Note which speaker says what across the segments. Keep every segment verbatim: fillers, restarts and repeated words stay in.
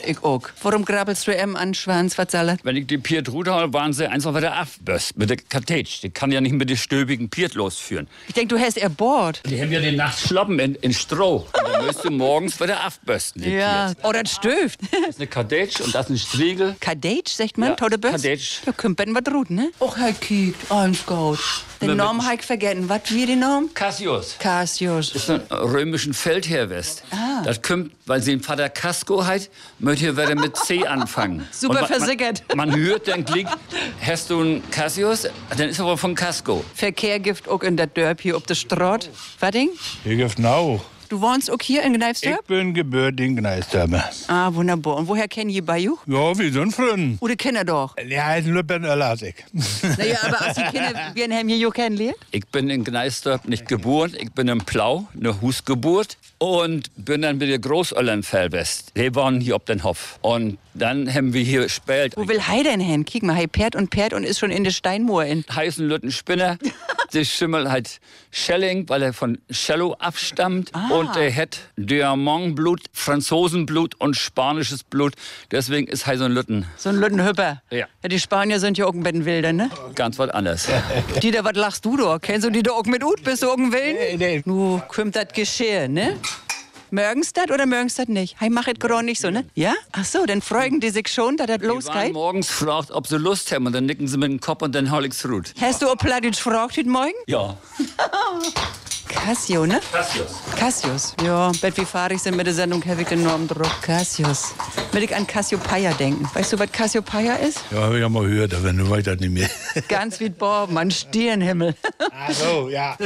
Speaker 1: ich auch. Warum grabbelst du em an Schwanz, was soll das?
Speaker 2: Wenn ich die Piet rudere, waren sie einfach wieder abböst mit der Kartätsch. Die kann ja nicht mit den stöbigen Piet losführen.
Speaker 1: Ich denk, du hast er Bord.
Speaker 2: Die haben ja den nachts Schloppen in, in Stroh. Und dann müsst du morgens wieder abbösten, die
Speaker 1: Ja,
Speaker 2: Piet.
Speaker 1: oh, das stöft.
Speaker 2: Das ist eine Kartätsch und das ist ein Striegel.
Speaker 1: Kadetsch, sagt man,
Speaker 2: Ja,
Speaker 1: tode Böst?
Speaker 2: Kadetsch.
Speaker 1: Da kümmt ben wat rut, ne? Och, Herr Kiekt, eins gut. Den
Speaker 2: Mit-
Speaker 1: Namen hab ich vergessen. Was wie den Namen?
Speaker 2: Cassius.
Speaker 1: Cassius.
Speaker 2: Das ist ein römischen Feldherrwest.
Speaker 1: Ah.
Speaker 2: Das kommt, weil sie den Vater Casco hat, möchte ich wieder mit C anfangen.
Speaker 1: Super
Speaker 2: Und man-
Speaker 1: versickert.
Speaker 2: Man, man hört den Klick, hast du einen Cassius, dann ist er wohl von Casco.
Speaker 1: Verkehr gibt auch in der Dörp hier ob der Straat. Was Ding?
Speaker 3: Ich gibt auch.
Speaker 1: Du wohnst auch hier in
Speaker 3: Ich
Speaker 1: Gneifsdorp?
Speaker 3: bin gebürtig in Gneisdorp.
Speaker 1: Ah, wunderbar. Und woher kennen ihr Bajuch?
Speaker 3: Ja, wir sind Freunde.
Speaker 1: Oder Kinder doch?
Speaker 3: Die heißen Lüppen Öllasig.
Speaker 1: Naja, aber als die Kinder, wir haben hier jo kennengelernt.
Speaker 2: Ich bin in Gneisdorp nicht geboren, ich bin in Plau, eine Husgeburt. Und bin dann mit der Großöllern Fellwest. Die waren hier auf den Hof. Und dann haben wir hier gespielt.
Speaker 1: Wo will Hei denn hin? Kick mal, Hei Perd und Perd und ist schon in der Steinmoor in.
Speaker 2: Heißen Lütten Spinner. Der Schimmel hat Schelling, weil er von Cello abstammt. Und er hat Diamantblut, Franzosenblut und spanisches Blut. Deswegen ist er so ein Lütten
Speaker 1: So ein Lüttenhüpper.
Speaker 2: Ja.
Speaker 1: Ja, die Spanier sind ja auch ein bisschen wilder, ne?
Speaker 2: ganz was anderes.
Speaker 1: Dieter, was lachst du da? Kennst du die da auch mit Ut? Bist du auch ein Willen?
Speaker 3: Nee, nee.
Speaker 1: Nu kommt das Geschirr, ne? Mögen's das oder mögen's das nicht? Hei, mach es gerade nicht so, ne? Ja? Ach so, dann freuen die sich schon, dass das
Speaker 2: Die waren
Speaker 1: losgeht.
Speaker 2: morgens gefragt, ob sie Lust haben. Und dann nicken sie mit dem Kopf und dann hol ich's ruht.
Speaker 1: Hast du auch Plattdeutsch gefragt heute Morgen?
Speaker 2: Ja.
Speaker 1: Cassio, ne?
Speaker 2: Cassius.
Speaker 1: Cassius. Ja, bet wie fahrig sind mit der Sendung, Herr Wick enorm Druck. Cassius. Will ich an Cassiopeia denken. Weißt du, was Cassiopeia ist?
Speaker 3: Ja, hab ich ja mal gehört, aber nun weiß ich das nicht mehr.
Speaker 1: Ganz wie Borben, ein Stirnhimmel.
Speaker 3: Ach so, ja.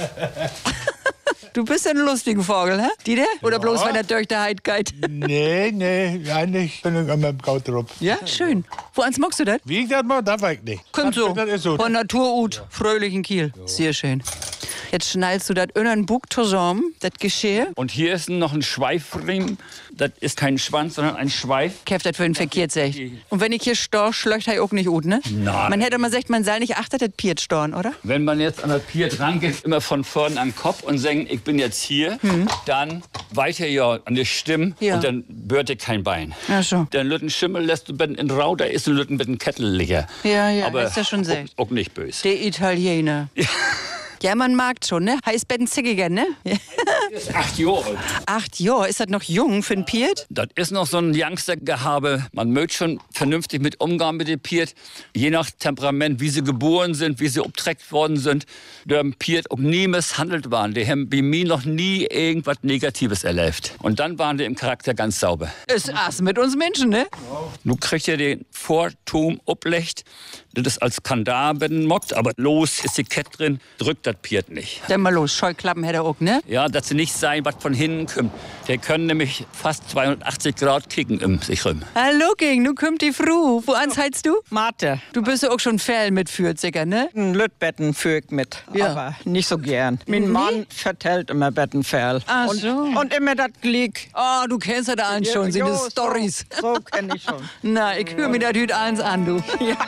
Speaker 1: Du bist ein lustiger Vogel, hä? Dieter? Oder bloß, wenn er durch der Heid geht?
Speaker 3: Nee, nee, eigentlich bin ich immer im Gautrup.
Speaker 1: Ja, schön. Woans magst du das?
Speaker 3: Wie ich das mal, das weiß ich nicht.
Speaker 1: Kommt
Speaker 3: das,
Speaker 1: so.
Speaker 3: Das ist so.
Speaker 1: Von Natur ut, fröhlichen Kiel. Sehr schön. Jetzt schnallst du das in einen Bug zusammen, das Geschirr.
Speaker 2: Und hier ist noch ein Schweifriemen. Das ist kein Schwanz, sondern ein Schweif.
Speaker 1: Käft das für ihn verkehrt, sagt. Und wenn ich hier storch, schlöcht er auch nicht ut, ne?
Speaker 2: Nein.
Speaker 1: Man hätte mal gesagt, man soll nicht achtet, das Piert storn, oder?
Speaker 2: Wenn man jetzt an der Pier dran geht, immer von vorne an den Kopf und sagt, ich bin jetzt hier, dann weiter ja an die Stimme
Speaker 1: Ja.
Speaker 2: und dann bört ihr kein Bein.
Speaker 1: Ach so.
Speaker 2: Den Lütten Schimmel lässt du in Rau, da ist ein Lütten mit einem Kettellicher.
Speaker 1: Ja, ja,
Speaker 2: Aber
Speaker 1: ist ja schon
Speaker 2: auch,
Speaker 1: sehr.
Speaker 2: auch nicht böse.
Speaker 1: Der Italiener. Ja, man mag schon, ne? Heißt Ben Zickiger, ne?
Speaker 2: Das ist acht Jahre alt.
Speaker 1: Acht Jahre, ist das noch jung für ein Piert?
Speaker 2: Das ist noch so ein Youngster-Gehabe. Man mögt schon vernünftig mit umgehen mit dem Piet. Je nach Temperament, wie sie geboren sind, wie sie obtreckt worden sind. Der Piet auch nie misshandelt waren. Die haben bei mir noch nie irgendwas Negatives erlebt. Und dann waren die im Charakter ganz sauber.
Speaker 1: Ist Ass mit uns Menschen, ne?
Speaker 2: Du kriegst ja den Vortum oblecht, das ist als Kandaren mockt, aber los ist die Kette drin, drückt das Piet nicht.
Speaker 1: Dann mal los, Scheuklappen hätte er auch, ne?
Speaker 2: Ja, dass sie nicht sein, was von hinten kommt. Die können nämlich fast zweihundertachtzig Grad kicken um sich rum.
Speaker 1: Hallo, King, nu kommt die Fru. Wo ans heilst du?
Speaker 4: Mathe.
Speaker 1: Du bist ja auch schon Fell mit Fürziger, ne?
Speaker 4: Ein Lütbetten führt mit,
Speaker 1: Ja.
Speaker 4: aber nicht so gern. Mein Mann vertellt immer Bettenfell.
Speaker 1: Ach
Speaker 4: und,
Speaker 1: so.
Speaker 4: und immer das Glick.
Speaker 1: Oh, du kennst ja da an schon, sind
Speaker 4: Jo,
Speaker 1: die Storys.
Speaker 4: So, so kenn ich schon.
Speaker 1: Na, ich höre mir das heute eins an, du.
Speaker 4: Ja.